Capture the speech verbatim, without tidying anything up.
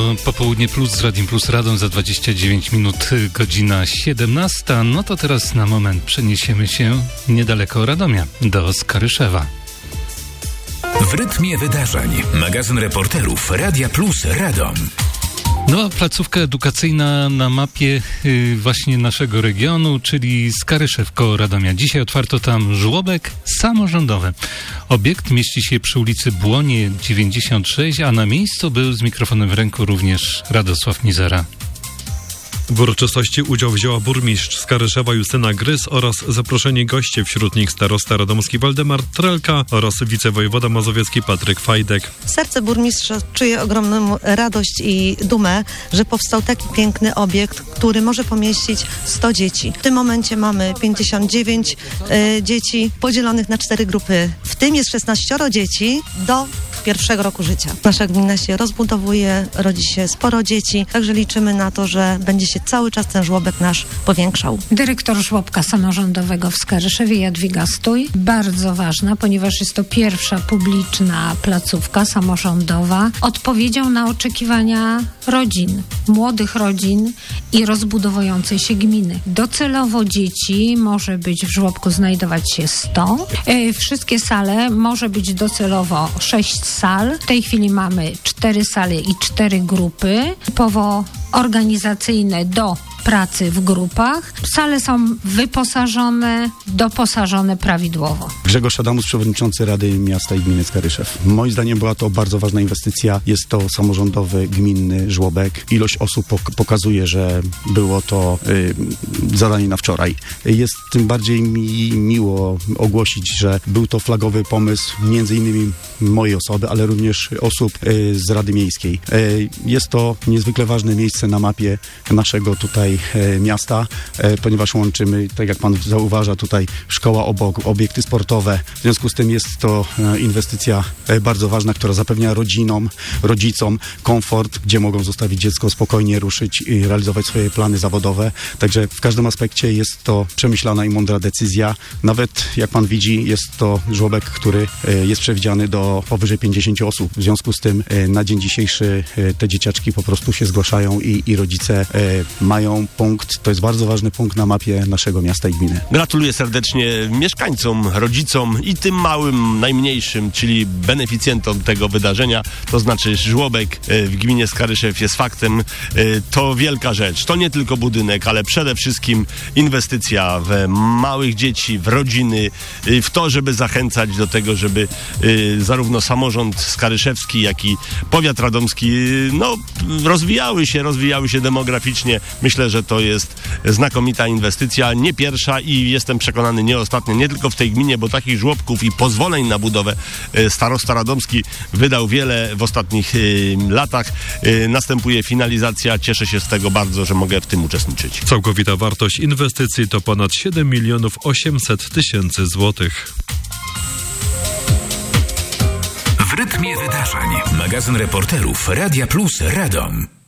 to Popołudnie Plus z Radiem Plus Radom za dwadzieścia dziewięć minut, godzina siedemnasta. No to teraz na moment przeniesiemy się niedaleko Radomia, do Skaryszewa. W rytmie wydarzeń. Magazyn reporterów Radia Plus Radom. Nowa placówka edukacyjna na mapie y, właśnie naszego regionu, czyli Skaryszew koło Radomia. Dzisiaj otwarto tam żłobek samorządowy. Obiekt mieści się przy ulicy Błonie dziewięćdziesiąt sześć, a na miejscu był z mikrofonem w ręku również Radosław Mizera. W uroczystości udział wzięła burmistrz Skaryszewa Justyna Grys oraz zaproszeni goście, wśród nich starosta radomski Waldemar Trelka oraz wicewojewoda mazowiecki Patryk Fajdek. Serce burmistrza czuje ogromną radość i dumę, że powstał taki piękny obiekt, który może pomieścić sto dzieci. W tym momencie mamy pięćdziesiąt dziewięć y, dzieci podzielonych na cztery grupy. W tym jest szesnaście dzieci do pierwszego roku życia. Nasza gmina się rozbudowuje, rodzi się sporo dzieci, także liczymy na to, że będzie się cały czas ten żłobek nasz powiększał. Dyrektor żłobka samorządowego w Skaryszewie Jadwiga Stój. Bardzo ważna, ponieważ jest to pierwsza publiczna placówka samorządowa odpowiedzią na oczekiwania rodzin, młodych rodzin i rozbudowującej się gminy. Docelowo dzieci może być w żłobku znajdować się sto. Yy, wszystkie sale może być docelowo sześć sal. W tej chwili mamy cztery sale i cztery grupy. Typowo organizacyjne do pracy w grupach. Sale są wyposażone, doposażone prawidłowo. Grzegorz Adamus, przewodniczący Rady Miasta i Gminy Skaryszew. Moim zdaniem była to bardzo ważna inwestycja. Jest to samorządowy, gminny żłobek. Ilość osób pok- pokazuje, że było to y, zadanie na wczoraj. Jest tym bardziej mi miło ogłosić, że był to flagowy pomysł między innymi mojej osoby, ale również osób y, z Rady Miejskiej. Y, jest to niezwykle ważne miejsce na mapie naszego tutaj miasta, ponieważ łączymy, tak jak pan zauważa, tutaj szkoła obok, obiekty sportowe. W związku z tym jest to inwestycja bardzo ważna, która zapewnia rodzinom, rodzicom komfort, gdzie mogą zostawić dziecko, spokojnie ruszyć i realizować swoje plany zawodowe. Także w każdym aspekcie jest to przemyślana i mądra decyzja. Nawet jak pan widzi, jest to żłobek, który jest przewidziany do powyżej pięćdziesięciu osób. W związku z tym na dzień dzisiejszy te dzieciaczki po prostu się zgłaszają i, i rodzice mają punkt, to jest bardzo ważny punkt na mapie naszego miasta i gminy. Gratuluję serdecznie mieszkańcom, rodzicom i tym małym, najmniejszym, czyli beneficjentom tego wydarzenia, to znaczy żłobek w gminie Skaryszew jest faktem. To wielka rzecz. To nie tylko budynek, ale przede wszystkim inwestycja w małych dzieci, w rodziny, w to, żeby zachęcać do tego, żeby zarówno samorząd skaryszewski, jak i powiat radomski, no, rozwijały się, rozwijały się demograficznie. Myślę, że to jest znakomita inwestycja, nie pierwsza i jestem przekonany nie ostatnia, nie tylko w tej gminie, bo takich żłobków i pozwoleń na budowę starosta radomski wydał wiele w ostatnich y, latach. Y, następuje finalizacja, cieszę się z tego bardzo, że mogę w tym uczestniczyć. Całkowita wartość inwestycji to ponad siedem milionów osiemset tysięcy złotych. W rytmie wydarzeń. Magazyn reporterów Radia Plus Radom.